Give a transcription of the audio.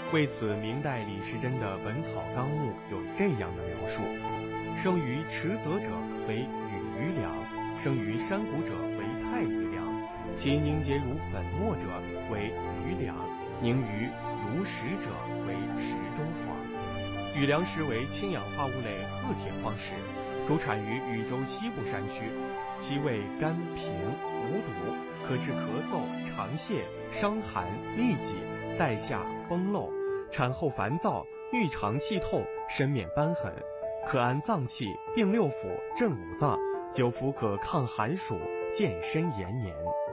为此，明代李时珍的《本草纲目》有这样的描述：生于池泽者为羽余粮，生于山谷者为太余粮，其凝结如粉末者为余粮，凝于如石者为石中黄。羽粮石为氢氧化物类褐铁矿石，主产于禹州西部山区，其味甘平无毒，可治咳嗽、肠泻、伤寒、痢疾、带下、崩漏，产后烦躁、郁肠气痛、身面瘢痕，可安脏气、定六腑、镇五脏，久服可抗寒暑、健身延年。